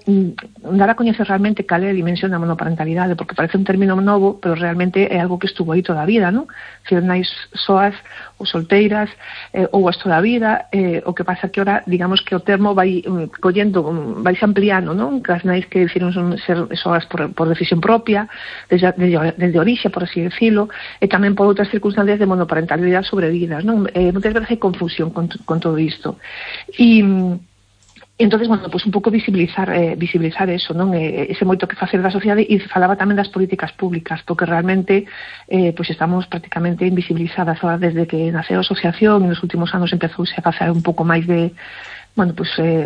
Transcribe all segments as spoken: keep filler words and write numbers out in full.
dar a coñecer realmente cal é a dimensión da monoparentalidade, porque parece un término novo, pero realmente é algo que estuvo aí toda a vida, non? Se nais soas ou solteiras, eh, ou as toda a vida, eh, o que pasa que ora, digamos que o termo vai um, collendo, um, vai ampliando, non? Que as nais que decidiron ser soas por, por decisión propia, desde, desde, desde orixe, por así decirlo, e tamén por outras circunstancias de monoparentalidade sobrevidas, non? Eh, moitas veces hai confusión con, con todo isto. E entonces, bueno, pues un pouco visibilizar eh, visibilizar eso, non? Eh, ese moito que facer da sociedade, e falaba tamén das políticas públicas, porque realmente eh, pues estamos prácticamente invisibilizadas ahora desde que naceu a asociación, e nos últimos anos empezouse a facer un pouco máis de, bueno, pues eh,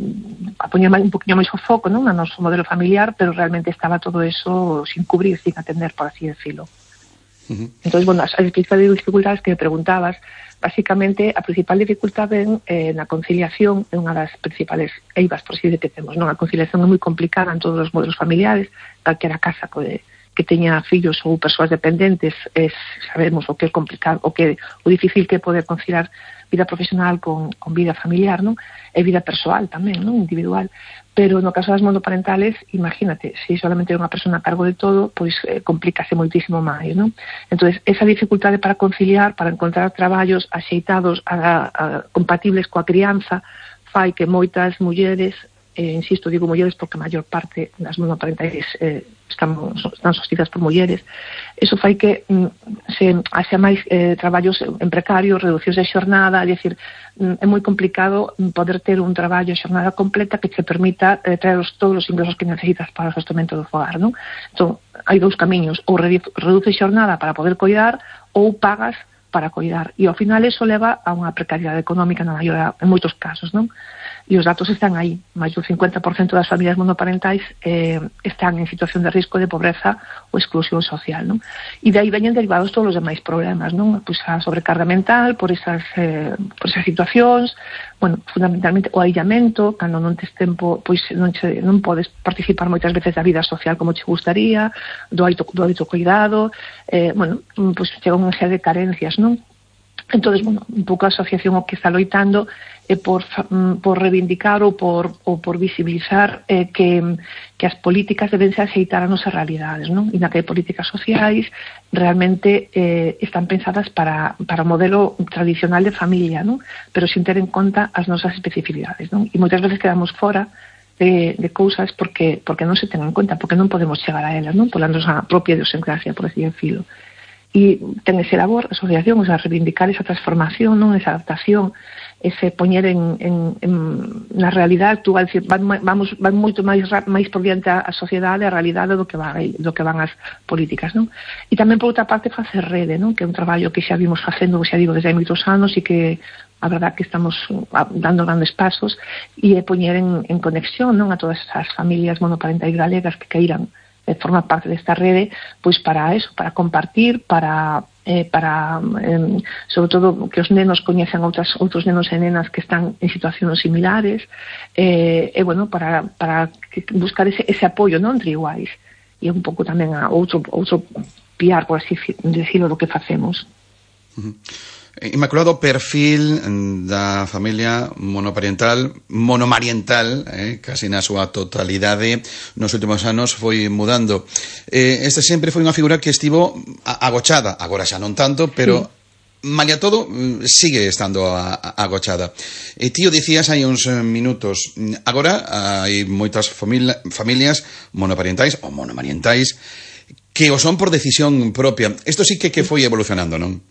a poñer un poquinho máis o foco, non? A noso modelo familiar, pero realmente estaba todo eso sin cubrir, sin atender, por así decirlo. Uh-huh. Entonces, bueno, as, as principales dificultades que me preguntabas, basicamente, a principal dificultade eh, na conciliación é unha das principais eivas, por así que temos, non? A conciliación é moi complicada en todos os modelos familiares, calquera casa que, que teña fillos ou persoas dependentes, es, sabemos o que é complicado, o que o difícil que é poder conciliar vida profesional con, con vida familiar, non? E vida persoal tamén, non? Individual. Pero no caso das monoparentales, imagínate, se solamente é unha persona a cargo de todo, pois eh, complícase moitísimo máis, non? Entonces, esa dificultade para conciliar, para encontrar traballos axeitados, a, a, compatibles coa crianza, fai que moitas mulleres, eh, insisto, digo mulleres porque a maior parte das monoparentales eh, están, están sostidas por mulleres, eso fai que mm, se haxa máis eh, traballos en precario, reducións de xornada, é dicir, mm, é moi complicado poder ter un traballo de xornada completa que te permita eh, traer os, todos os ingresos que necesitas para o sostemento do fogar, non? Entón, hai dous camiños, ou reduce xornada para poder coidar, ou pagas para coidar, e ao final eso leva a unha precariedade económica na maior, en moitos casos, non? E os datos están aí, máis do cincuenta por cento das familias monoparentais eh, están en situación de risco de pobreza ou exclusión social, non? E de aí veñen derivados todos os demais problemas, non? Pois a sobrecarga mental por esas, eh, por esas situacións, bueno, fundamentalmente o aillamento, cando non tes tempo, pois non, che, non podes participar moitas veces da vida social como che gustaría, do hábito, do hábito cuidado, eh, bueno, pois chega unha serie de carencias, non? Entonces, bueno, un pouco a asociación o que está loitando é por, por reivindicar ou por, ou por visibilizar eh, que, que as políticas deben se aceitar a nosas realidades, non? E na que hai políticas sociais realmente eh, están pensadas para, para o modelo tradicional de familia, non? Pero sin ter en conta as nosas especificidades, non? E moitas veces quedamos fora de, de cousas porque, porque non se ten en conta, porque non podemos chegar a elas, non? Pola nosa propia idiosincrasia, por así decirlo. E ten ese labor, a asociación, o sea, reivindicar esa transformación, non? Esa adaptación, ese poñer en, en, en na realidade actual, decir, van, vamos, van moito máis, máis por diante a, a sociedade, a realidade do que, van, do que van as políticas, non? E tamén, por outra parte, facer rede, non? Que é un traballo que xa vimos facendo, xa digo, desde hai moitos anos, e que a verdad que estamos dando grandes pasos, e é poñer en, en conexión, non? A todas as familias monoparentais galegas que queiran formar parte desta rede, pois para eso, para compartir, para eh, para eh, sobre todo que os nenos coñezan outras, outros nenos e nenas que están en situacións similares, eh, e bueno, para, para buscar ese, ese apoio, non, entre iguais, e un pouco tamén a outro, outro piar, por así decirlo, do que facemos. Uh-huh. Inmaculado, perfil da familia monoparental, monomariental, eh, casi na súa totalidade, nos últimos anos foi mudando. Eh, esta sempre foi unha figura que estivo agochada, agora xa non tanto, pero sí, malia todo sigue estando a, a, agochada. E tío, dicías hai uns minutos, agora hai moitas famili- familias monoparentais ou monomarientais que o son por decisión propia. Isto sí que, que foi evolucionando, non?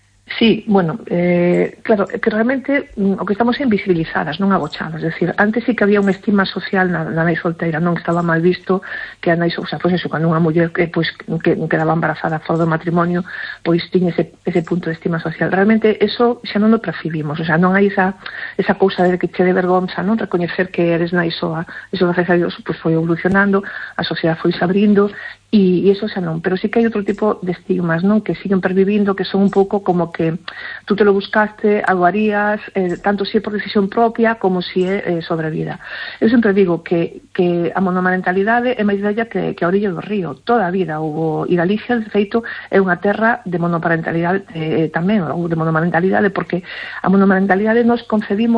Sí, bueno, eh, claro, que realmente o que estamos é invisibilizadas, non agochadas, é dicir, antes sí que había unha estima social na, na nai solteira, non estaba mal visto que a nai, o sea, pois eso, cando unha muller que, pois, que quedaba embarazada fora do matrimonio, pois tiña ese, ese punto de estima social. Realmente eso xa non o percibimos, o sea, non hai esa, esa cousa de que che de vergonza, non, recoñecer que eres nai soa, eso gracias a Dios pois foi evolucionando, a sociedade foi se abrindo, e, e eso xa non, pero sí que hai outro tipo de estigmas, non, que siguen pervivindo, que son un pouco como que tú te lo buscaste, algo harías, eh, tanto si é por decisión propia como si é eh, sobre vida. Eu sempre digo que, que a monomarentalidade é máis bella que, que a orilla do río, toda a vida hubo, e Galicia, de feito, é unha terra de monoparentalidade eh, tamén, ou de monomarentalidade, porque a monomarentalidade nos concedímola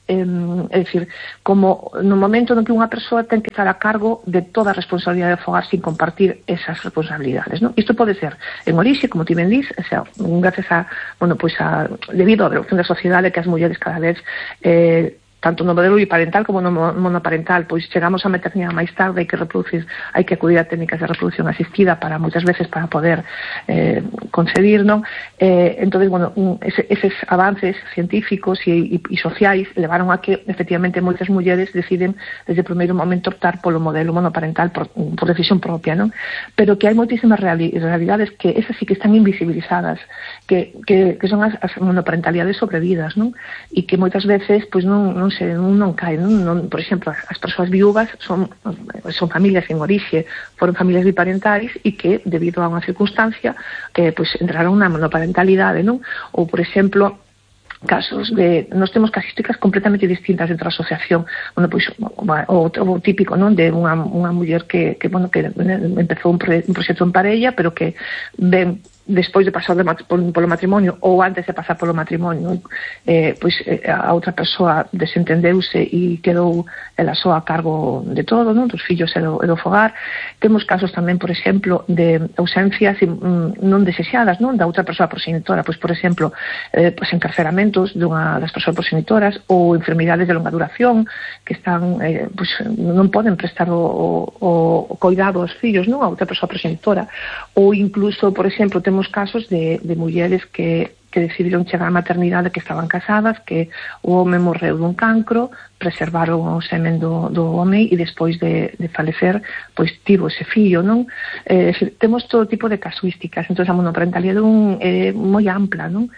eh, é dicir, como no momento no que unha persoa ten que estar a cargo de toda a responsabilidade do fogar sin compartir esas responsabilidades, non? Isto pode ser en orixe, como ti ben dís, o sea, gracias a, bueno, pois a, debido á evolución da sociedade, que as mulleres cada vez eh, tanto no modelo biparental como no monoparental, pois chegamos á maternidade máis tarde, hai que reproducir, hai que acudir a técnicas de reproducción asistida para moitas veces para poder eh, concebir, non? Eh, entonces, bueno, un, ese, eses avances científicos e, e, e sociais levaron a que, efectivamente, moitas mulleres deciden desde o primeiro momento optar polo modelo monoparental por, por decisión propia, non? Pero que hai moitísimas reali realidades que esas sí que están invisibilizadas, que, que, que son as, as monoparentalidades sobrevidas, non? E que moitas veces, pois non, non se non, non cae, non, non, por exemplo, as persoas viúvas son, son familias en orixe, foron familias biparentais e que, debido a unha circunstancia, eh, pues, entraron na monoparentalidade, non? Ou, por exemplo, casos de, nós temos casuísticas completamente distintas entre a asociación, bueno, pois, o, o típico, non, de unha, unha muller que, que, bueno, que empezou un, pro, un proxecto en parella, pero que ven despois de pasar de, polo matrimonio ou antes de pasar polo matrimonio, eh, pois eh, a outra persoa desentendeuse e quedou ela só a cargo de todo, non? Dos fillos e do, e do fogar. Temos casos tamén, por exemplo, de ausencias mm, non desexadas, non? Da outra persoa progenitora, pois, por exemplo, eh, pois encarceramentos dunha das persoas progenitoras ou enfermidades de longa duración que están, eh, pois, non poden prestar o, o, o cuidado aos fillos, non? A outra persoa progenitora. Ou incluso, por exemplo, temos casos de, de mulleres que, que decidiron chegar á maternidade, que estaban casadas, que o home morreu dun cancro, preservaron o semen do, do home e despois de, de falecer, pois tivo ese fillo, non? Eh, temos todo tipo de casuísticas, entón a monoparentalidade é eh, moi ampla, non?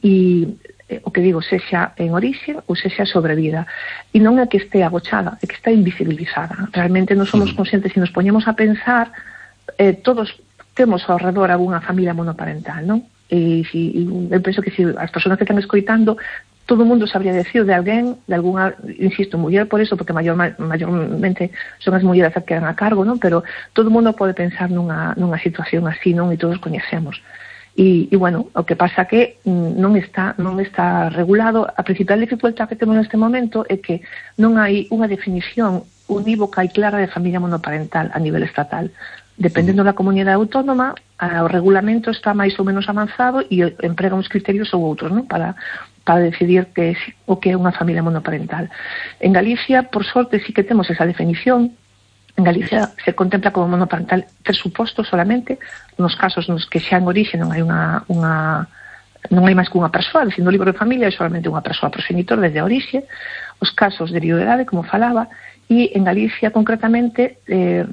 E eh, o que digo, sexa en orixe ou sexa sobrevida. E non é que este agochada, é que está invisibilizada. Realmente non somos conscientes, se nos poñemos a pensar, eh, todos temos ao redor algunha familia monoparental, non? E, e, eu penso que se as persoas que están escoitando, todo o mundo sabría decir de alguén, de algunha, insisto, muller por eso, porque maior, maiormente son as mulleres as que quedan a cargo, non? Pero todo o mundo pode pensar nunha, nunha situación así, non? E todos coñecemos. E, e bueno, o que pasa que non está, non está regulado. A principal dificultad que temos neste momento é que non hai unha definición unívoca e clara de familia monoparental a nivel estatal. Dependendo da comunidade autónoma, o regulamento está máis ou menos avanzado e emprega uns criterios ou outros, non? Para, para decidir que, o que é unha familia monoparental. En Galicia, por sorte, sí que temos esa definición. En Galicia se contempla como monoparental tres supostos solamente, nos casos nos que xa en orixe non hai unha, unha non hai máis que unha persoa, dicindo o libro de familia é solamente unha persoa progenitor desde a orixe, os casos de viudedade, como falaba, e en Galicia concretamente eh,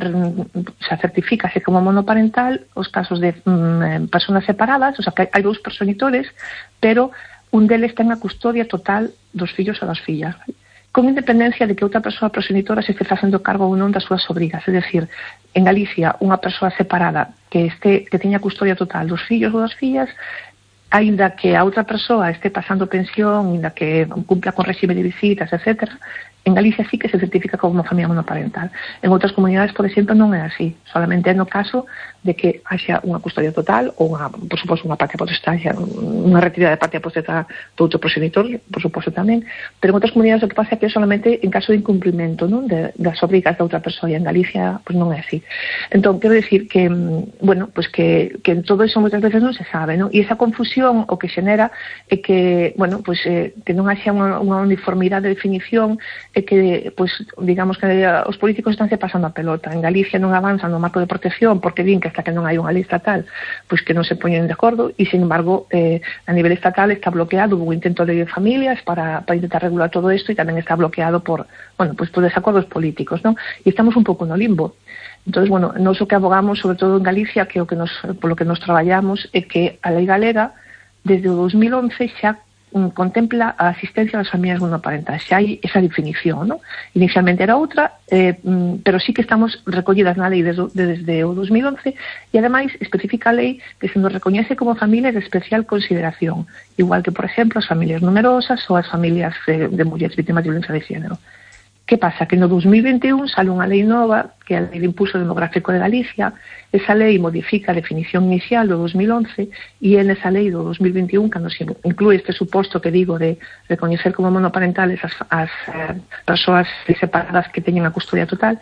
se certifícase como monoparental os casos de mm, personas separadas, o sea que hai dous progenitores, pero un deles ten a custodia total dos fillos ou das fillas, con independencia de que outra persoa progenitora se este facendo cargo ou non das súas sobrigas. É dicir, en Galicia unha persoa separada que este que teña custodia total dos fillos ou das fillas, aínda que a outra persoa este pasando pensión, aínda que cumpla con réxime de visitas, etcétera, en Galicia sí que se certifica como unha familia monoparental. En outras comunidades, por exemplo, non é así. Solamente é no caso de que haxa unha custodia total ou, unha, por suposto, unha patria potestad, unha retirada de patria potestad do outro progenitor, por suposto tamén. Pero en outras comunidades o que pasa é que é solamente en caso de incumprimento, non? De, das obrigas da outra persoa, e en Galicia pues, non é así. Entón, quero decir que, bueno, pues que, que todo eso moitas veces non se sabe, non? E esa confusión o que xenera é que, bueno, pues, eh, que non haxa unha, unha uniformidade de definición, é que, pues, digamos que os políticos están se pasando a pelota. En Galicia non avanzan no marco de protección porque din que hasta que non hai unha lei estatal, pois que non se poñen de acordo, e, sin embargo, eh, a nivel estatal está bloqueado un intento de lei de familias para, para intentar regular todo isto, e tamén está bloqueado por, bueno, pues por desacordos políticos, non? E estamos un pouco no limbo. Entonces, bueno, nós o que abogamos, sobre todo en Galicia, que o que nos, polo que nos traballamos, é que a lei galega, desde o dos mil once, xa contempla a asistencia das familias monoparentais. Xa hai esa definición, non? Inicialmente era outra, eh, pero sí que estamos recollidas na lei desde, desde o dos mil once, e ademais especifica a lei que se nos recoñece como familias de especial consideración, igual que, por exemplo, as familias numerosas ou as familias de, de mulleres vítimas de violencia de xénero. Que pasa? Que no dos mil vinte e un sale unha lei nova, que é a Lei de Impulso Demográfico de Galicia. Esa lei modifica a definición inicial do dos mil once e é nesa lei do dos mil vinte e un cando se inclúe este suposto que digo de recoñecer como monoparentales as, as eh, persoas separadas que teñen a custodia total.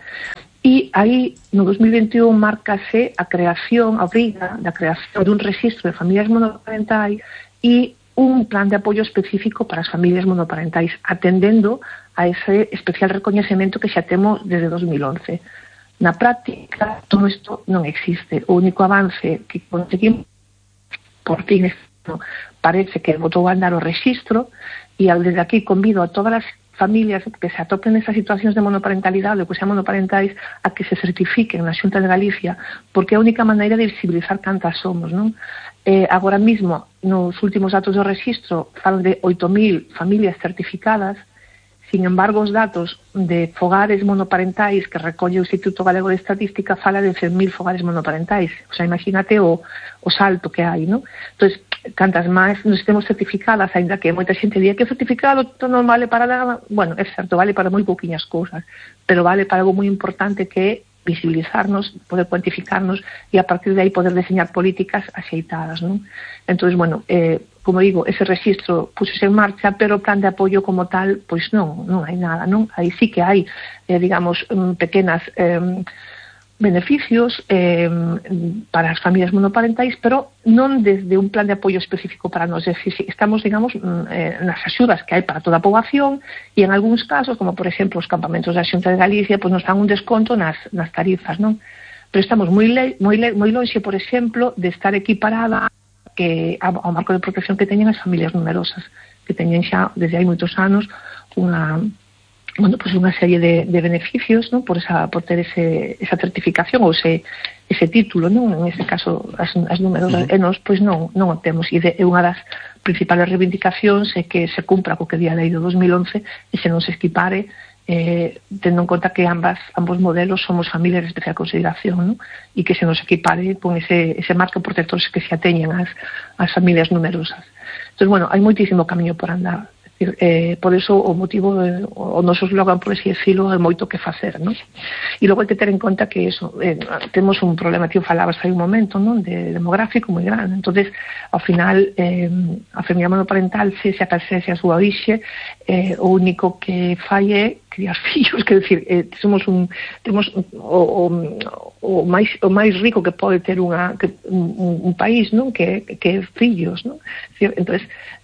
E aí, no dos mil vinte e un, márcase a creación, a obriga da creación dun registro de familias monoparentais e un plan de apoio específico para as familias monoparentais, atendendo a ese especial recoñecemento que xa temos desde dos mil once. Na práctica, todo isto non existe. O único avance que conseguimos, por fin, no, parece que botou a andar o registro, e desde aquí convido a todas as familias que se atopen nesas situacións de monoparentalidade ou que sean monoparentais a que se certifiquen na Xunta de Galicia, porque é a única maneira de visibilizar cantas somos, non? Eh, agora mismo, nos últimos datos do registro, falan de oito mil familias certificadas. Sin embargo, os datos de fogares monoparentais que recolle o Instituto Galego de Estatística fala de cen mil fogares monoparentais. O sea, imagínate o, o salto que hai, non? Entón, cantas máis nos temos certificadas, ainda que moita xente diga que o certificado non vale para nada. Bueno, é certo, vale para moi pouquiñas cousas, pero vale para algo moi importante que é visibilizarnos, poder cuantificarnos e a partir de aí poder diseñar políticas axeitadas, non? Entón, bueno, eh, como digo, ese registro puxose en marcha, pero o plan de apoio como tal, pois non, non hai nada, non? Aí sí que hai, eh, digamos, pequenas eh, beneficios eh, para as familias monoparentais, pero non desde un plan de apoio específico para nós. Decir, estamos, digamos, eh, nas axudas que hai para toda a poboación e en algúns casos, como por exemplo os campamentos da Xunta de Galicia, pois nos dan un desconto nas, nas tarifas, non? Pero estamos moi, le, moi, le, moi lonxe, por exemplo, de estar equiparada que ao marco de protección que teñen as familias numerosas, que teñen xa desde hai moitos anos unha, bueno, pues unha serie de, de beneficios, ¿no? por, esa, por ter ese, esa certificación ou ese, ese título, ¿no? En ese caso as, as numerosas, uh-huh. e nos pois non, non o temos, e de, é unha das principales reivindicacións é que se cumpra co que di a lei do dos mil once e se non se esquipare, eh, tendo en conta que ambas ambos modelos somos familias de especial consideración, ¿no? E que se nos equipare con ese, ese marco protector que se ateñen as, as familias numerosas. Entón, bueno, hai moitísimo camiño por andar. Eh, por eso o motivo, eh, o noso slogan, por así decirlo, é moito que facer, non? E logo hai que ter en conta que eso, eh, temos un problema, tío, falabas hai un momento, non? De demográfico moi grande. Entonces, ao final, eh, a familia monoparental, se se acasese a súa orixe, eh, o único que fai é criar fillos, que decir, eh, somos un, temos o, o, o máis o máis rico que pode ter unha que, un, un país, non? Que que fillos, non? Entonces,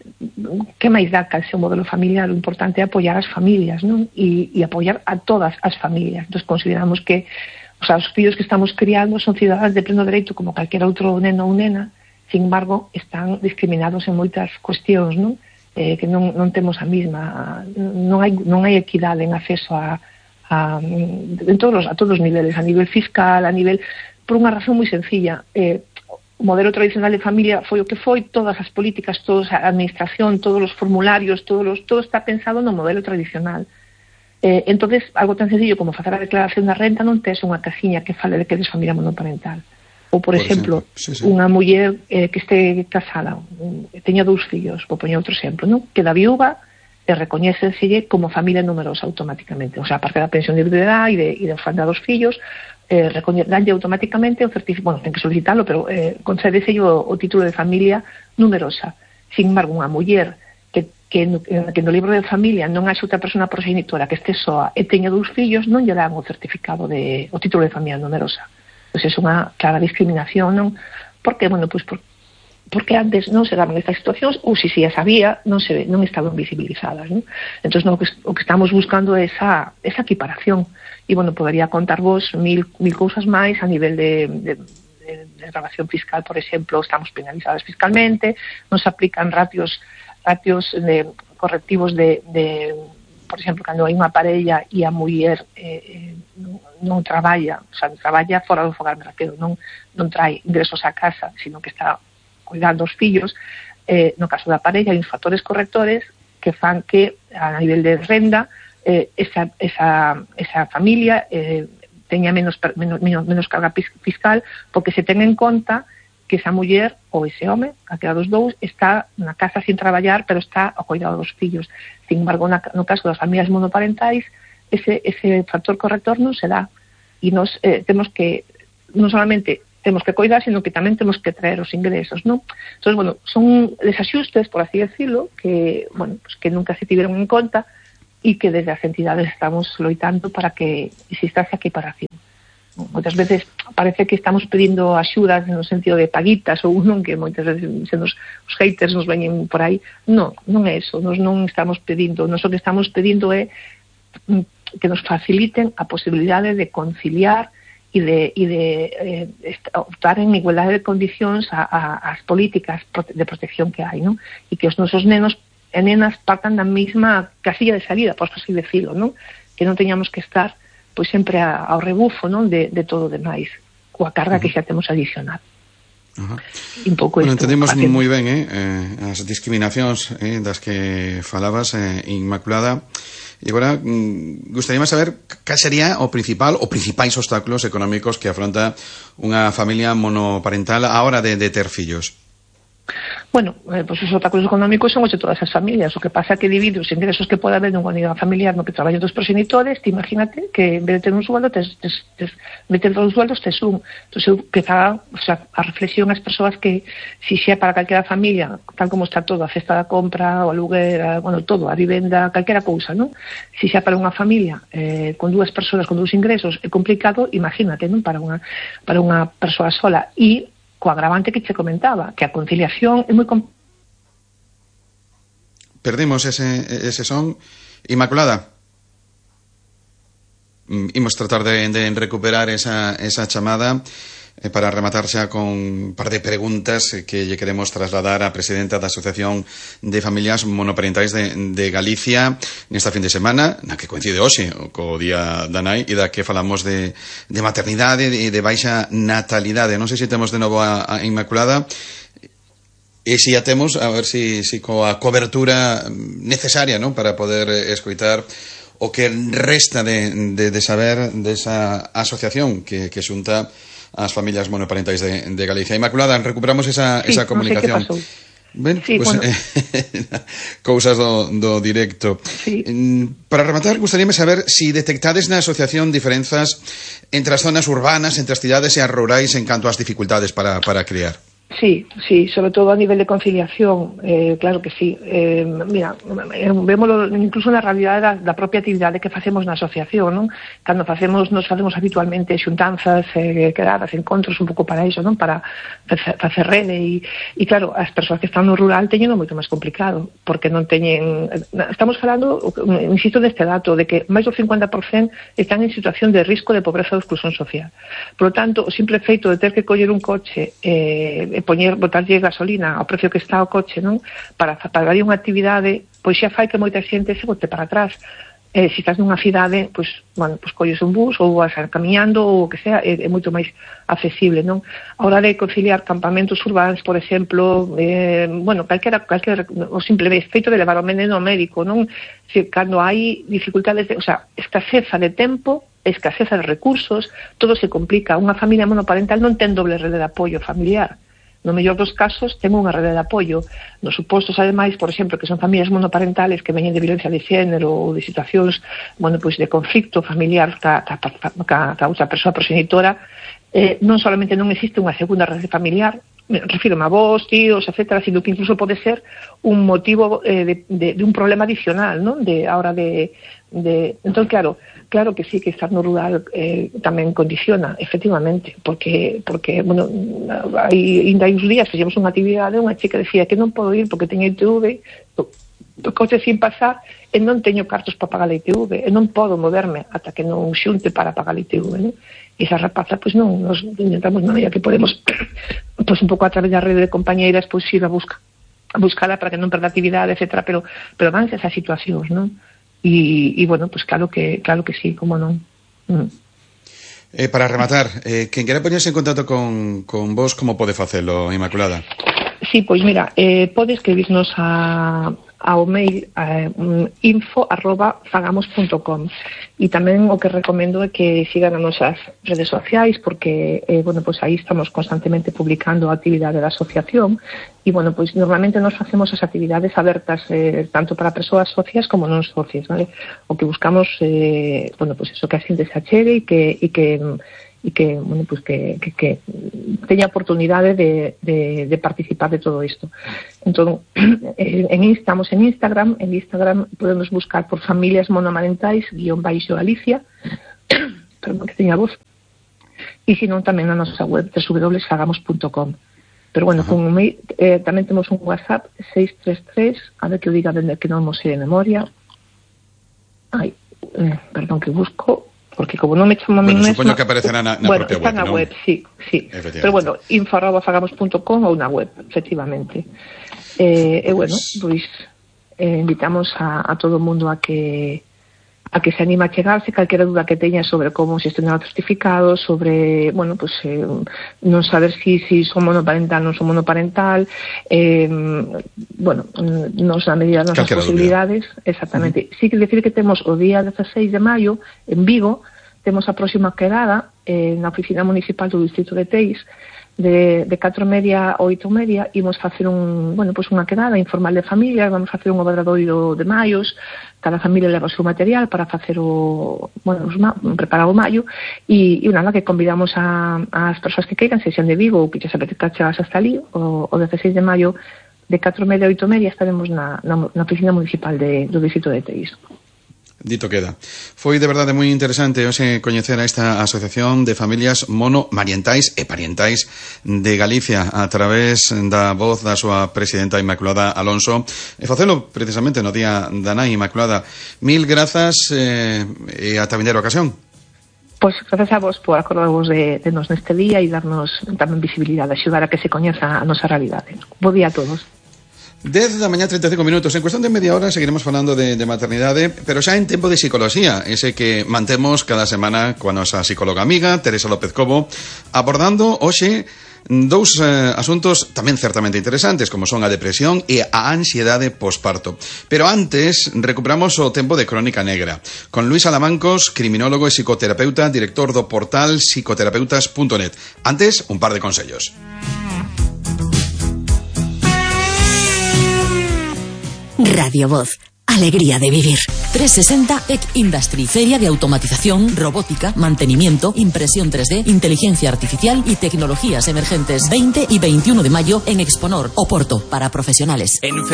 que máis dá que ese modelo familiar? O importante é apoiar as familias, non? E, e apoiar a todas as familias. Entonces, consideramos que, o sea, os fillos que estamos criando son cidadáns de pleno dereito como calquera outro neno ou nena, sin embargo, están discriminados en moitas cuestións, non? Eh, que non, non temos a mesma, non hai, non hai equidade en acceso a, a, en todos, a todos os niveles, a nivel fiscal, a nivel, por unha razón moi sencilla. Eh, o modelo tradicional de familia foi o que foi, todas as políticas, toda a administración, todos os formularios, todos os, todo está pensado no modelo tradicional. Eh, entonces, algo tan sencillo como facer a declaración da renta non tes unha casiña que fale de que eres familia monoparental. Ou, por, por exemplo, exemplo sí, sí. unha muller eh, que este casada, que teña dous fillos, vou poñer outro exemplo, non? Queda viúva e recoñécenselle como familia numerosa automáticamente. O sea, aparte da pensión de viudedade e de, e de orfandad dos fillos, eh, danlle automáticamente o certificado, bueno, ten que solicitarlo, pero eh, concédese o, o título de familia numerosa. Sin embargo, unha muller que, que, no, que no libro de familia non haxe outra persona progenitora que este soa e teña dous fillos, non lle dan o certificado de, o título de familia numerosa. Pois é unha clara discriminación, non? Porque, bueno, pois por, porque antes non se daban estas situacións, ou se si as había, non se non estaban visibilizadas, non? Entón, no, o, que, o que estamos buscando é esa, esa equiparación. E, bueno, podería contar vos mil, mil cousas máis a nivel de, de, de, de grabación fiscal, por exemplo, estamos penalizadas fiscalmente, non se aplican ratios, ratios de, correctivos de, de por exemplo, cando hai unha parella e a muller eh, non, non traballa, o sea, traballa fora do fogar, me refiro, non, non trae ingresos a casa, sino que está cuidando os fillos, eh, no caso da parella hai uns factores correctores que fan que a nivel de renda eh, esa, esa, esa familia eh, teña menos, menos, menos carga fiscal, porque se ten en conta que esa muller ou ese home, a que dos dous, está na casa sin traballar, pero está ao cuidado dos fillos. Sin embargo, na, no caso das familias monoparentais, ese, ese factor corrector non se dá. E nos eh, temos que, non solamente temos que coidar, sino que tamén temos que traer os ingresos, non? Entón, bueno, son desajustes, por así decirlo, que, bueno, pues que nunca se tiveron en conta e que desde as entidades estamos loitando para que exista esa equiparación. Moitas veces parece que estamos pedindo axudas no sentido de paguitas ou non, que moitas veces se nos, os haters nos veñen por aí. Non, non é eso, nos non estamos pedindo, nos o que estamos pedindo é que nos faciliten a posibilidade de conciliar e de, e de eh, optar en igualdade de condicións a, a, as políticas de protección que hai, non? E que os nosos nenos e nenas partan da mesma casilla de salida, por así decirlo, non? Que non teñamos que estar pois sempre ao rebufo, non, de, de todo o demais, coa carga uh-huh. que xa temos adicional. Uh-huh. Un pouco bueno, isto, entendemos moi ben eh, eh, as discriminacións eh, das que falabas, eh, Inmaculada. E agora, mm, gustaríame saber cal sería o principal, ou principais obstáculos económicos que afronta unha familia monoparental a hora de, de ter fillos. Bueno, eh, pues os obstáculos económicos son os de todas as familias. O que pasa é que divide os ingresos que pode haber nunha unidade familiar no que traballan dos progenitores. Te imagínate que en vez de ter un sueldo, tes, tes, tes, meter dos sueldos, tes un. Entón, eu que faga, o sea, a reflexión as persoas que, si xa para calquera familia, tal como está todo, a cesta da compra, o aluguer, a, bueno, todo, a vivenda, calquera cousa, non? Si xa para unha familia eh, con dúas persoas, con dous ingresos, é complicado, imagínate, non? Para unha, para unha persoa sola. E co agravante que che comentaba, que a conciliación é moi complicada. Perdimos ese, ese son. Inmaculada, imos tratar de, de recuperar esa, esa chamada eh, para rematar xa con un par de preguntas que lle queremos trasladar á presidenta da Asociación de Familias Monoparentais de, de Galicia nesta fin de semana, na que coincide hoxe co Día da Nai, e da que falamos de, de maternidade e de, de baixa natalidade. Non sei se temos de novo a, a Inmaculada, e se a temos, a ver se si, si coa cobertura necesaria, non, para poder escoitar o que resta de, de, de saber desa asociación que, que xunta as familias monoparentais de, de Galicia. Inmaculada, recuperamos esa, sí, esa comunicación. Non sei que pasou. Ben, sí, pues, bueno. eh, cousas do, do directo. Sí. Para rematar, gustaríame saber si detectades na asociación diferenzas entre as zonas urbanas, entre as cidades e as rurais en canto ás dificultades para, para criar. Sí, sí, sobre todo a nivel de conciliación, eh, claro que sí. Eh, mira, vémoslo incluso na realidade da, da propia actividade que facemos na asociación, non? Cando facemos, nos facemos habitualmente xuntanzas, eh, quedadas, encontros un pouco para iso, non? Para facer rene e, e claro, as persoas que están no rural teñen moito máis complicado, porque non teñen... Estamos falando, insisto neste dato, de que máis do cincuenta por cento están en situación de risco de pobreza ou exclusión social. Por lo tanto, o simple feito de ter que coller un coche eh, e poñer, botarlle gasolina ao precio que está o coche, non? Para pagar unha actividade, pois xa fai que moita xente se bote para atrás. Eh, se estás nunha cidade, pois, bueno, pois colles un bus ou vas camiñando ou o que sea, é, é moito máis accesible, non? A hora de conciliar campamentos urbanos, por exemplo, eh, bueno, calquera, calquera, o simple feito de levar o menino ao médico, non? Se, cando hai dificultades, de, o sea, escaseza de tempo, escaseza de recursos, todo se complica. Unha familia monoparental non ten doble rede de apoio familiar. No mellor dos casos, ten unha rede de apoio. Nos supostos, ademais, por exemplo, que son familias monoparentales que veñen de violencia de xénero ou de situacións, bueno, pois de conflicto familiar ca, ca, ca, ca, ca outra persoa progenitora, eh, non solamente non existe unha segunda rede familiar, me refiro a avós, tíos, etcétera, sino que incluso pode ser un motivo eh, de, de, de un problema adicional, non? De a hora de, de... Entón, claro, claro que sí, que estar no rural eh, tamén condiciona, efectivamente, porque, porque bueno, hai, ainda hai uns días fixemos unha actividade, unha chica decía que non podo ir porque teño I T V, o coche sin pasar, e non teño cartos para pagar a I T V, e non podo moverme ata que non xunte para pagar a I T V, non? E esa rapaza, pois non, nos intentamos na medida que podemos, pois un pouco a través da rede de compañeiras, pois ir a buscar, a buscala para que non perda actividade, etcétera, pero, pero van esas situacións, non? E, e bueno, pues claro que claro que sí, como non. Mm. Eh, para rematar, eh, quen quera poñerse en contacto con, con vos, como pode facelo, Inmaculada? Sí, pois mira, eh, pode escribirnos a, ao mail eh, info arroba fagamos punto com. E tamén o que recomendo é que sigan as nosas redes sociais, porque eh, bueno, pues aí estamos constantemente publicando a actividade da asociación e bueno, pues normalmente nos facemos as actividades abertas eh, tanto para persoas socias como non socias, vale? O que buscamos eh, bueno, pues eso, que a xente se achegue e que e que e que, bueno, pues que, que, que teña oportunidade de, de, de participar de todo isto. Entón, en, estamos en Instagram, en Instagram podemos buscar por familias monomarentais, guión baixo Galicia, perdón que teña voz, e senón tamén na nosa web, w w w punto fagamos punto com. Pero bueno, con un mail, eh, tamén temos un WhatsApp, seis tres tres, a ver que o diga dende que non mo sei de memoria. Ai, eh, perdón que busco, porque como non me chamo a mí bueno, mesma... supoño que aparecerá na, na bueno, propia está web, na ¿no? web, sí, sí. Pero bueno, info arroba fagamos punto com ou na web, efectivamente. Eh, e bueno, pois eh, invitamos a, a todo o mundo a que a que se anima a chegarse, calquera duda que teña sobre como xestionar o certificado, sobre, bueno, pues eh, non saber si, si son monoparental, non son monoparental, eh, bueno, nos na medida das nosas posibilidades, duda. Exactamente. Uh-huh. Sí que decir que temos o día dieciséis de maio en Vigo, temos a próxima quedada eh, na oficina municipal do distrito de Teis, de, de catro e media a oito e media, imos facer un, bueno, pues unha quedada informal de familias, vamos facer un obradoiro de maios, cada familia leva o seu material para facer o, bueno, os ma, preparar o maio, e, e nada, que convidamos a, as persoas que queiran, se xan de Vigo ou que xa se apetezca chegarse hasta ali, o, o dieciséis de maio de catro e media a oito e media estaremos na, na, na oficina municipal de, do distrito de Teis. Dito queda. Foi de verdade moi interesante hoxe coñecer a esta asociación de familias monomarientais e parientais de Galicia a través da voz da súa presidenta Inmaculada Alonso, e facelo precisamente no día da nai. Inmaculada, mil grazas eh, e ata vindeira ocasión. Pois gracias a vos por acordarvos de, de nos neste día e darnos tamén visibilidade, axudar a que se coñeza a nosa realidade. Bo día a todos. dez da mañá, treinta e cinco minutos. En cuestión de media hora seguiremos falando de, de maternidade, pero xa en tempo de psicología, ese que mantemos cada semana coa nosa psicóloga amiga Teresa López Cobo, abordando hoxe dous eh, asuntos tamén certamente interesantes, como son a depresión e a ansiedade posparto. Pero antes, recuperamos o tempo de Crónica Negra, con Luis Alamancos, criminólogo e psicoterapeuta, director do portal psicoterapeutas punto net. Antes, un par de consellos. Radio Voz, alegría de vivir. trescientos sesenta Tech Industry, feria de automatización, robótica, mantenimiento, impresión tres D, inteligencia artificial y tecnologías emergentes. veinte y veintiuno de mayo en Exponor, Oporto, para profesionales. En